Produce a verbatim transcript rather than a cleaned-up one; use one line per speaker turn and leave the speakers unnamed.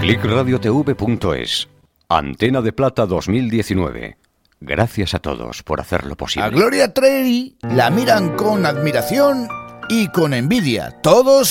clic radio t v punto es. Antena de Plata dos mil diecinueve. Gracias a todos por hacerlo posible.
A Gloria Trevi la miran con admiración y con envidia. Todos